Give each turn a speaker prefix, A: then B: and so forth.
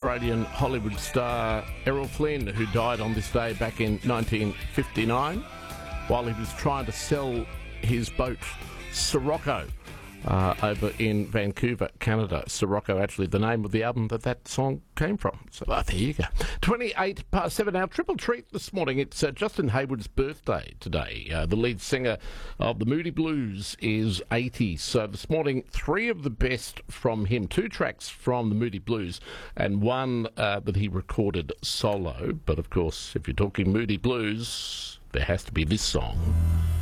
A: Australian Hollywood star Errol Flynn, who died on this day back in 1959 while he was trying to sell his boat Sirocco over in Vancouver, Canada. Sirocco, actually the name of the album that song came from. So there you go. 7:28 now. Triple treat this morning. It's Justin Hayward's birthday today. The lead singer of the Moody Blues is 80. So this morning, 3 of the best from him. 2 tracks from the Moody Blues and 1 that he recorded solo. But of course, if you're talking Moody Blues, there has to be this song.